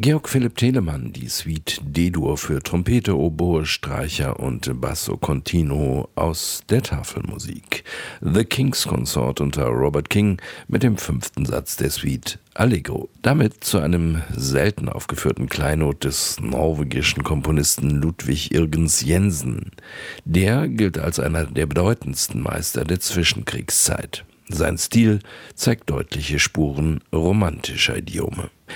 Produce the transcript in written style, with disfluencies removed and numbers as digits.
Georg Philipp Telemann, die Suite D-Dur für Trompete, Oboe, Streicher und Basso Continuo aus der Tafelmusik. The King's Consort unter Robert King mit dem 5. Satz der Suite Allegro. Damit zu einem selten aufgeführten Kleinod des norwegischen Komponisten Ludwig Irgens Jensen. Der gilt als einer der bedeutendsten Meister der Zwischenkriegszeit. Sein Stil zeigt deutliche Spuren romantischer Idiome.